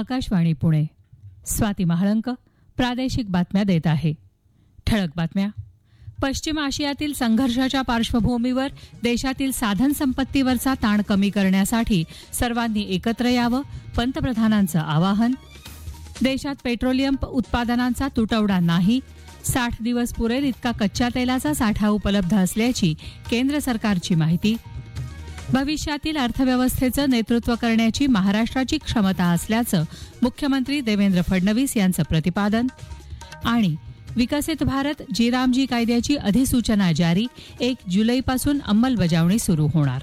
आकाशवाणी पुणे. स्वाती महाळंक प्रादेशिक बातम्या देत आहे. ठळक बातम्या. पश्चिम आशियातील संघर्षाच्या पार्श्वभूमीवर देशातील साधन संपत्तीवरचा ताण कमी करण्यासाठी सर्वांनी एकत्र यावं, पंतप्रधानांचं आवाहन. देशात पेट्रोलियम उत्पादनांचा तुटवडा नाही, 60 दिवस पुरेल इतका कच्च्या तेलाचा साठा उपलब्ध असल्याची केंद्र सरकारची माहिती. भविष्यातील अर्थव्यवस्थेचं नेतृत्व करण्याची महाराष्ट्राची क्षमता असल्याचं मुख्यमंत्री देवेंद्र फडणवीस यांचं प्रतिपादन. आणि विकसित भारत जी रामजी कायद्याची अधिसूचना जारी, 1 जुलैपासून अंमलबजावणी सुरू होणार.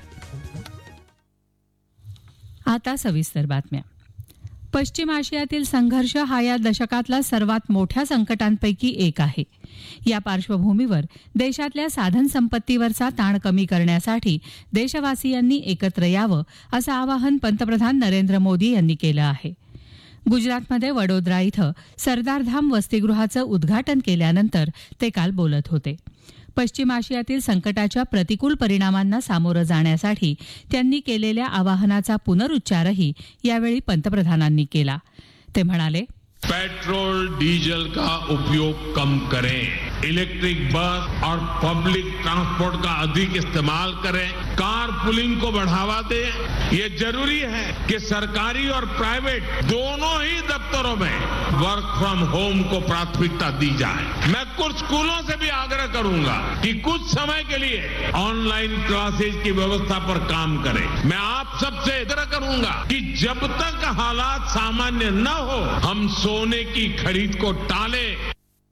आता सविस्तर बातम्या. पश्चिम आशियातील संघर्ष हा या दशकातला सर्वात मोठ्या संकटांपैकी एक आहे. या पार्श्वभूमीवर देशातल्या साधन संपत्तीवरचा ताण कमी करण्यासाठी देशवासियांनी एकत्र यावं, असं आवाहन पंतप्रधान नरेंद्र मोदी यांनी केलं आहे. गुजरातमध्ये वडोदरा इथं सरदारधाम वसतिगृहाचं उद्घाटन केल्यानंतर ते काल बोलत होते. पश्चिम आशियातील संकटाच्या प्रतिकूल परिणामांना सामोरं जाण्यासाठी त्यांनी केलेल्या आवाहनाचा पुनरुच्चारही यावेळी पंतप्रधानांनी केला. ते म्हणाले, पेट्रोल डीजल का उपयोग कम करें, इलेक्ट्रिक बस और पब्लिक ट्रांसपोर्ट का अधिक इस्तेमाल करें, कार पुलिंग को बढ़ावा दें. ये जरूरी है कि सरकारी और प्राइवेट दोनों ही दफ्तरों में वर्क फ्रॉम होम को प्राथमिकता दी जाए. मैं कुछ स्कूलों से भी आग्रह करूंगा कि कुछ समय के लिए ऑनलाइन क्लासेज की व्यवस्था पर काम करें. मैं आप सबसे आग्रह करूंगा कि जब तक हालात सामान्य न हो, हम सोने की खरीद को टालें.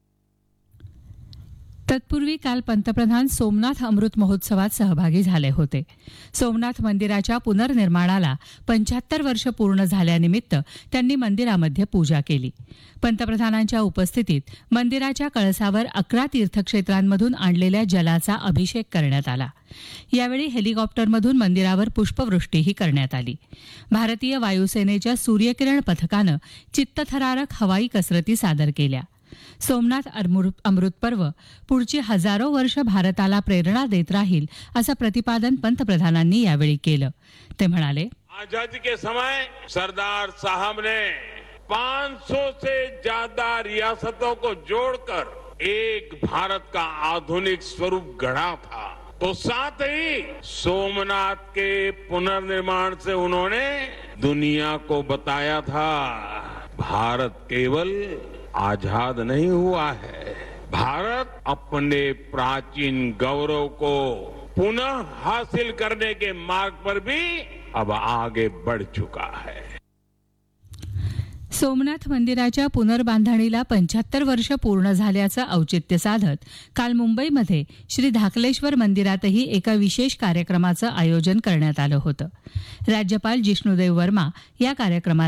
तत्पूर्वी काल पंतप्रधान सोमनाथ अमृत महोत्सवात सहभागी झाले होते. सोमनाथ मंदिराच्या पुनर्निर्माणाला 75 वर्ष पूर्ण झाल्यानिमित्त त्यांनी मंदिरामध्ये पूजा केली. पंतप्रधानांच्या उपस्थितीत मंदिराच्या कळसावर 11 तीर्थक्षेत्रांमधून आणलेल्या जलाचा अभिषेक करण्यात आला. यावेळी हेलिकॉप्टरमधून मंदिरावर पुष्पवृष्टीही करण्यात आली. भारतीय वायुसेनेच्या सूर्यकिरण पथकानं चित्तथरारक हवाई कसरती सादर केल्या. सोमनाथ अमृत पर्व पुढची हजारो वर्ष भारताला प्रेरणा देत राहील, असं प्रतिपादन पंतप्रधानांनी यावेळी केलं. ते म्हणाले, आजादी के समय सरदार साहब ने 500 से ज्यादा रियासतों को जोड़कर एक भारत का आधुनिक स्वरूप गढ़ा था. तो साथ ही सोमनाथ के पुनर्निर्माण से उन्होंने दुनिया को बताया था, भारत केवल आजाद नहीं हुआ है, भारत अपने प्राचीन गौरव को पुनः हासिल करने के मार्ग पर भी अब आगे बढ़ चुका है. सोमनाथ मंदिराच्या पुनर्बांधणीला 75 वर्ष पूर्ण झाल्याचं औचित्य साधत काल मुंबईमध्ये श्री धाकलेश्वर मंदिरातही एका विशेष कार्यक्रमाचं आयोजन करण्यात आलं होतं. राज्यपाल जिष्णुदेव वर्मा या कार्यक्रमाला